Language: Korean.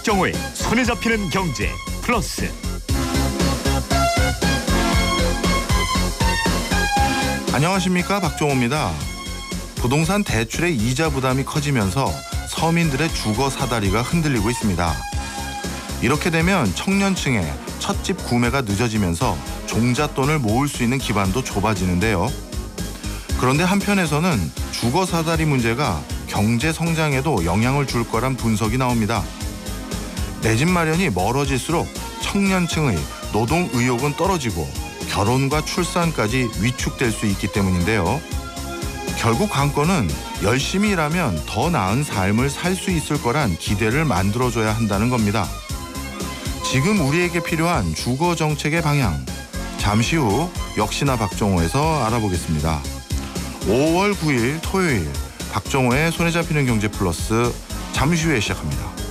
박정호의 손에 잡히는 경제 플러스. 안녕하십니까, 박정호입니다. 부동산 대출의 이자 부담이 커지면서 서민들의 주거 사다리가 흔들리고 있습니다. 이렇게 되면 청년층의 첫집 구매가 늦어지면서 종잣돈을 모을 수 있는 기반도 좁아지는데요. 그런데 한편에서는 주거 사다리 문제가 경제 성장에도 영향을 줄 거란 분석이 나옵니다. 내 집 마련이 멀어질수록 청년층의 노동 의욕은 떨어지고 결혼과 출산까지 위축될 수 있기 때문인데요. 결국 관건은 열심히 일하면 더 나은 삶을 살 수 있을 거란 기대를 만들어줘야 한다는 겁니다. 지금 우리에게 필요한 주거 정책의 방향, 잠시 후 역시나 박정호에서 알아보겠습니다. 5월 9일 토요일 박정호의 손에 잡히는 경제 플러스, 잠시 후에 시작합니다.